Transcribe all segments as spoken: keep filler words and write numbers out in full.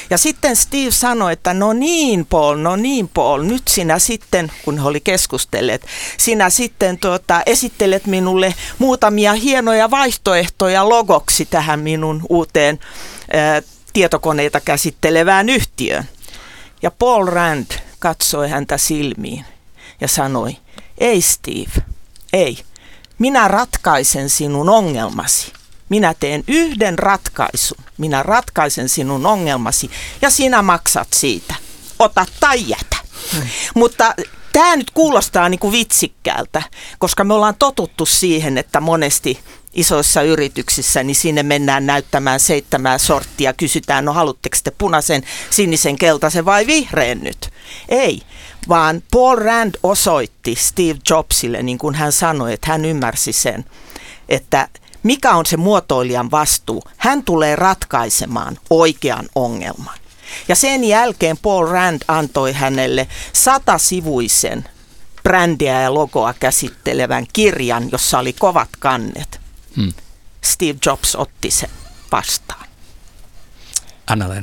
Ja sitten Steve sanoi, että no niin Paul, no niin Paul, nyt sinä sitten, kun he oli keskustelleet, sinä sitten tuota, esittelet minulle muutamia hienoja vaihtoehtoja logoksi tähän minun uuteen ää, tietokoneita käsittelevään yhtiöön. Ja Paul Rand katsoi häntä silmiin ja sanoi, ei Steve, ei, minä ratkaisen sinun ongelmasi. Minä teen yhden ratkaisun. Minä ratkaisen sinun ongelmasi ja sinä maksat siitä. Ota tai jätä. Hmm. Mutta tämä nyt kuulostaa niin kuin vitsikkäältä, koska me ollaan totuttu siihen, että monesti isoissa yrityksissä niin sinne mennään näyttämään seitsemää sorttia. Kysytään, no haluatteko te punaisen, sinisen, keltaisen vai vihreän nyt? Ei, vaan Paul Rand osoitti Steve Jobsille, niin kuin hän sanoi, että hän ymmärsi sen, että mikä on se muotoilijan vastuu? Hän tulee ratkaisemaan oikean ongelman. Ja sen jälkeen Paul Rand antoi hänelle satasivuisen brändiä ja logoa käsittelevän kirjan, jossa oli kovat kannet. Hmm. Steve Jobs otti sen vastaan. Anna-Leena.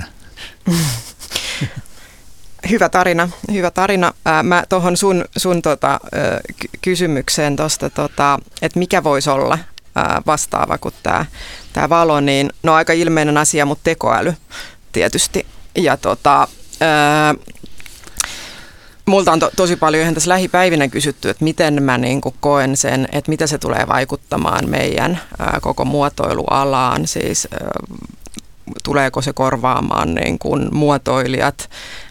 Hyvä tarina, hyvä tarina. Ää, mä tuohon sun, sun tota, ky- kysymykseen tuosta, tota, että mikä voisi olla vastaava kuin tämä, tämä valo, niin no aika ilmeinen asia, mutta tekoäly tietysti. Ja tota, ää, multa on to, tosi paljon ihan tässä lähipäivinä kysytty, että miten mä niin kuin koen sen, että mitä se tulee vaikuttamaan meidän ää, koko muotoilualaan, siis ää, tuleeko se korvaamaan niin kuin muotoilijat.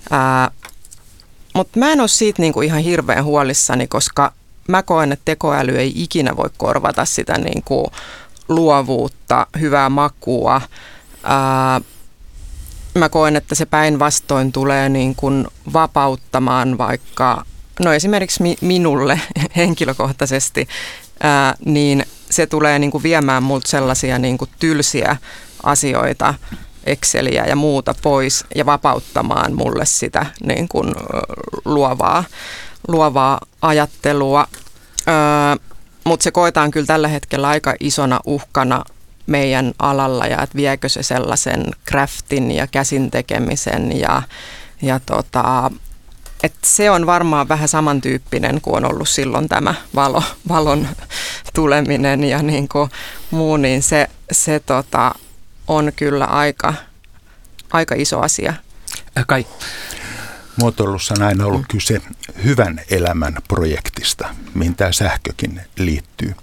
Mutta mä en ole siitä niin kuin ihan hirveän huolissani, koska mä koen, että tekoäly ei ikinä voi korvata sitä niin kuin luovuutta, hyvää makua. Ää, mä koen, että se päinvastoin tulee niin kuin vapauttamaan vaikka, no esimerkiksi mi- minulle henkilökohtaisesti, ää, niin se tulee niin kuin viemään multa sellaisia niin kuin tylsiä asioita, Exceliä ja muuta pois ja vapauttamaan mulle sitä niin kuin luovaa, luovaa ajattelua. Öö, mutta se koetaan kyllä tällä hetkellä aika isona uhkana meidän alalla ja että viekö se sellaisen craftin ja käsin tekemisen ja, ja tota, että se on varmaan vähän samantyyppinen kuin on ollut silloin tämä valo, valon tuleminen ja niin kuin muu, niin se, se tota, on kyllä aika, aika iso asia. Kai. Muotoilussa on aina ollut kyse hyvän elämän projektista, mihin tämä sähkökin liittyy.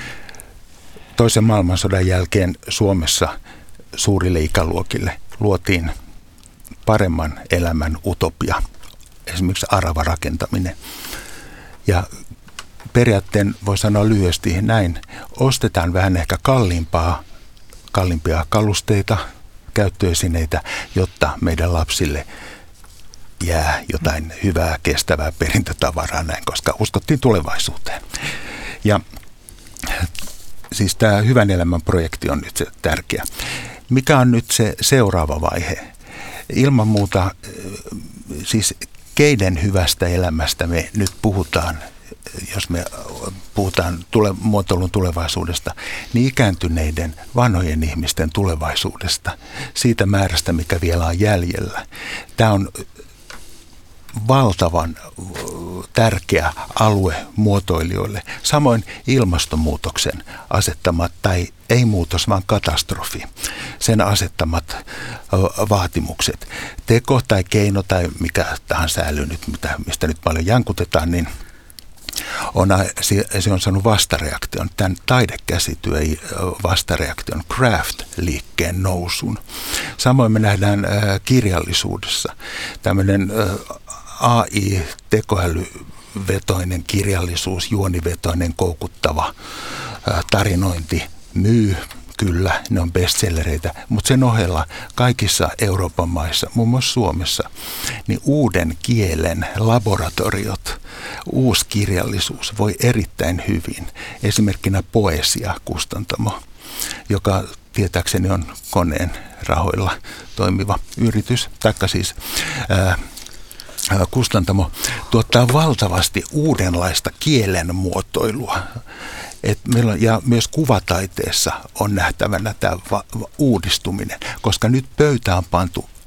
Toisen maailmansodan jälkeen Suomessa suurille ikäluokille luotiin paremman elämän utopia, esimerkiksi aravarakentaminen. Ja periaatteen voi sanoa lyhyesti näin, ostetaan vähän ehkä kalliimpaa, kalliimpia kalusteita, käyttöesineitä, jotta meidän lapsille jää jotain hyvää, kestävää perintötavaraa näin, koska uskottiin tulevaisuuteen. Ja siis tämä hyvän elämän projekti on nyt se tärkeä. Mikä on nyt se seuraava vaihe? Ilman muuta, siis keiden hyvästä elämästä me nyt puhutaan, jos me puhutaan tule, muotoilun tulevaisuudesta, niin ikääntyneiden vanhojen ihmisten tulevaisuudesta, siitä määrästä, mikä vielä on jäljellä. Tämä on valtavan tärkeä alue muotoilijoille. Samoin ilmastonmuutoksen asettamat, tai ei muutos, vaan katastrofi, sen asettamat vaatimukset. Teko tai keino tai mikä tahansa äly nyt, mistä nyt paljon jankutetaan, niin on, se on saanut vastareaktion. Tämän taidekäsityö vastareaktion craft-liikkeen nousun. Samoin me nähdään äh, kirjallisuudessa tämmöinen äh, A I-tekoälyvetoinen kirjallisuus, juonivetoinen, koukuttava äh, tarinointi myy. Kyllä, ne on bestsellereitä, mutta sen ohella kaikissa Euroopan maissa, muun muassa Suomessa, niin uuden kielen laboratoriot, uusi kirjallisuus voi erittäin hyvin. Esimerkkinä Poesia-kustantamo, joka tietääkseni on koneen rahoilla toimiva yritys, taikka siis ää, kustantamo, tuottaa valtavasti uudenlaista kielen muotoilua. Et meillä on, ja myös kuvataiteessa on nähtävänä tämä va- va- uudistuminen, koska nyt pöytä on pantu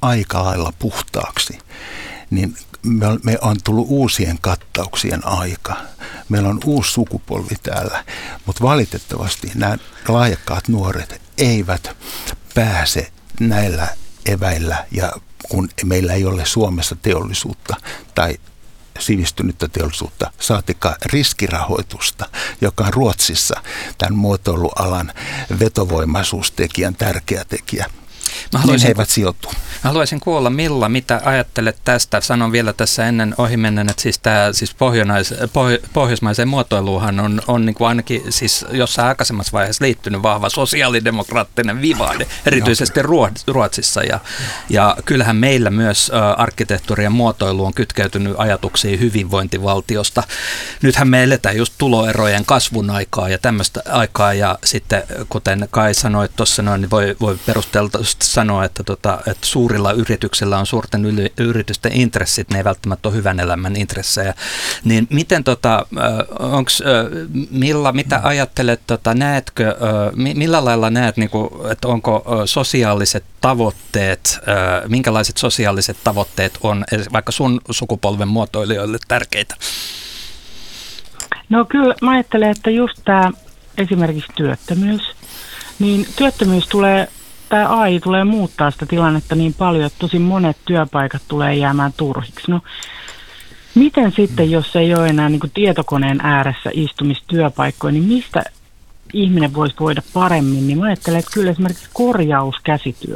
aika lailla puhtaaksi, niin me on, me on tullut uusien kattauksien aika. Meillä on uusi sukupolvi täällä, mutta valitettavasti nämä lahjakkaat nuoret eivät pääse näillä eväillä, ja kun meillä ei ole Suomessa teollisuutta tai sivistynyttä teollisuutta, saatika riskirahoitusta, joka on Ruotsissa tämän muotoilualan vetovoimaisuustekijän tärkeä tekijä. Mä niin he eivät sijoittu. Mä haluaisin kuulla, Milla, mitä ajattelet tästä. Sanon vielä tässä ennen ohimennen, että siis tämä siis pohjois, pohjoismaiseen muotoiluuhan on, on niin kuin ainakin siis jossain aikaisemmassa vaiheessa liittynyt vahva sosiaalidemokraattinen vivaade, erityisesti Ruotsissa. Ja, ja kyllähän meillä myös ä, arkkitehtuuri ja muotoilu on kytkeytynyt ajatuksiin hyvinvointivaltiosta. Nythän me eletään just tuloerojen kasvun aikaa ja tämmöistä aikaa, ja sitten kuten Kai sanoit tuossa noin, niin voi, voi perustelta sanoa, että, tota, että suurilla yrityksillä on suurten yli, yritysten intressit, ne ei välttämättä ole hyvän elämän intressejä. Niin miten, tota, onks, Milla, mitä ajattelet, tota, näetkö, millä lailla näet, niin kuin, että onko sosiaaliset tavoitteet, minkälaiset sosiaaliset tavoitteet on vaikka sun sukupolven muotoilijoille tärkeitä? No kyllä, mä ajattelen, että just tämä esimerkiksi työttömyys, niin työttömyys tulee tämä A I tulee muuttaa sitä tilannetta niin paljon, että tosi monet työpaikat tulee jäämään turhiksi. No, miten sitten, jos ei ole enää niin kuin tietokoneen ääressä istumistyöpaikkoja, niin mistä ihminen voisi voida paremmin? Niin mä ajattelen, että kyllä esimerkiksi korjauskäsityö,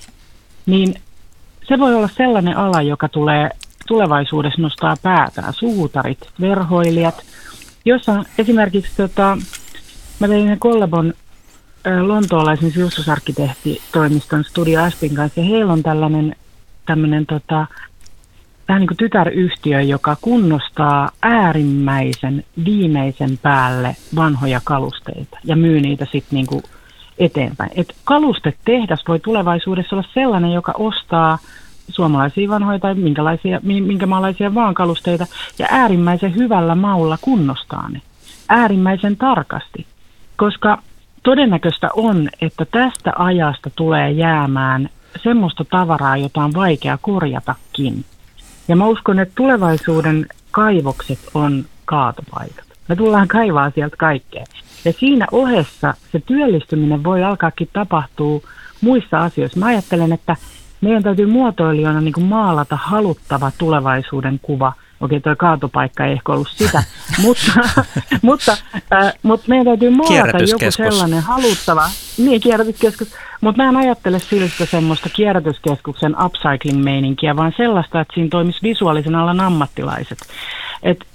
niin se voi olla sellainen ala, joka tulee tulevaisuudessa nostaa päätään. Suutarit, verhoilijat, jossa esimerkiksi tota, mä tein sen kollabon lontoolaisen sisustusarkkitehtitoimiston Studio Aspin kanssa, ja heillä on tällainen tämmöinen tota, vähän niin kuin tytäryhtiö, joka kunnostaa äärimmäisen viimeisen päälle vanhoja kalusteita ja myy niitä sitten niin kuin eteenpäin. Et kalustetehdas voi tulevaisuudessa olla sellainen, joka ostaa suomalaisia vanhoja tai minkälaisia, minkä maalaisia vaan kalusteita ja äärimmäisen hyvällä maulla kunnostaa ne. Äärimmäisen tarkasti, koska todennäköistä on, että tästä ajasta tulee jäämään semmoista tavaraa, jota on vaikea korjatakin. Ja mä uskon, että tulevaisuuden kaivokset on kaatopaikat. Me tullaan kaivaa sieltä kaikkea. Ja siinä ohessa se työllistyminen voi alkaakin tapahtua muissa asioissa. Mä ajattelen, että meidän täytyy muotoilijoina niin kuin maalata haluttava tulevaisuuden kuva. Okei, tuo kaatopaikka ei ehkä ollut sitä, mutta, mutta, äh, mutta meidän täytyy maalata joku sellainen haluttava, niin kierrätyskeskus, mutta mä en ajattele siltä semmoista kierrätyskeskuksen upcycling-meininkiä, vaan sellaista, että siinä toimisi visuaalisen alan ammattilaiset. Et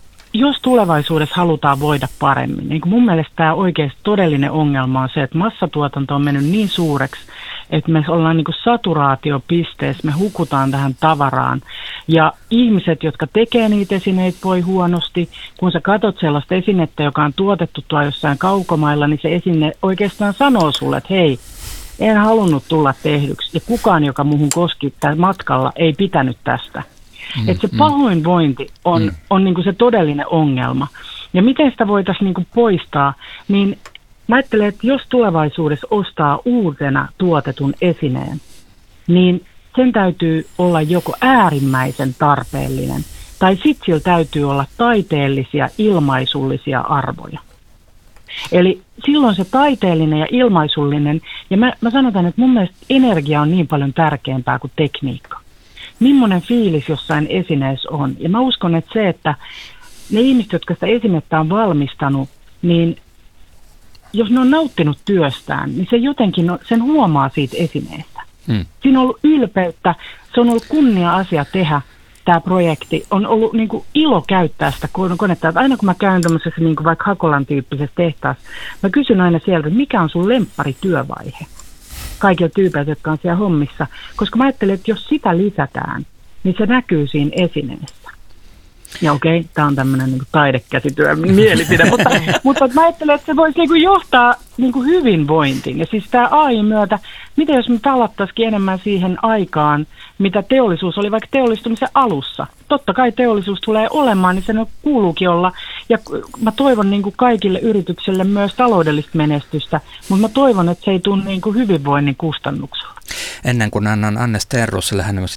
jos tulevaisuudessa halutaan voida paremmin, niin mun mielestä tämä oikeasti todellinen ongelma on se, että massatuotanto on mennyt niin suureksi, että me ollaan niin kuin saturaatiopisteessä, me hukutaan tähän tavaraan. Ja ihmiset, jotka tekee niitä esineitä, voi huonosti. Kun sä katot sellaista esinettä, joka on tuotettu tuolla jossain kaukomailla, niin se esine oikeastaan sanoo sulle, että hei, en halunnut tulla tehdyksi. Ja kukaan, joka muuhun koski matkalla, ei pitänyt tästä. Mm, että se pahoinvointi on, mm. on niin kuin se todellinen ongelma. Ja miten sitä voitaisiin niin kuin poistaa, niin mä ajattelen, että jos tulevaisuudessa ostaa uutena tuotetun esineen, niin sen täytyy olla joko äärimmäisen tarpeellinen, tai sitten sillä täytyy olla taiteellisia, ilmaisullisia arvoja. Eli silloin se taiteellinen ja ilmaisullinen, ja mä, mä sanotaan, että mun mielestä energia on niin paljon tärkeämpää kuin tekniikka. Millainen fiilis jossain esineessä on. Ja mä uskon, että se, että ne ihmiset, jotka sitä esinettä on valmistanut, niin jos ne on nauttinut työstään, niin se jotenkin on, sen huomaa siitä esineestä. Hmm. Siinä on ollut ylpeyttä, se on ollut kunnia asia tehdä tämä projekti. On ollut niin kuin ilo käyttää sitä konetta. Aina kun mä käyn tämmöisessä niin kuin vaikka Hakolan tyyppisessä tehtaassa, mä kysyn aina sieltä, että mikä on sun lempparityövaihe kaikilla tyypeillä, jotka on siellä hommissa. Koska mä ajattelen, että jos sitä lisätään, niin se näkyy siinä esineessä. Ja okei, okay, tämä on tämmöinen niin taidekäsityö mielipide, mutta, mutta mä ajattelen, että se voisi niin kuin johtaa niin kuin hyvinvointiin. Ja siis tämä A I myötä, mitä jos me palattaisikin enemmän siihen aikaan, mitä teollisuus oli vaikka teollistumisen alussa. Totta kai teollisuus tulee olemaan, niin sen kuuluukin olla. Ja mä toivon niin kuin kaikille yrityksille myös taloudellista menestystä, mutta mä toivon, että se ei tule niin kuin hyvinvoinnin kustannuksella. Ennen kuin annan Anne Stenrosille, hän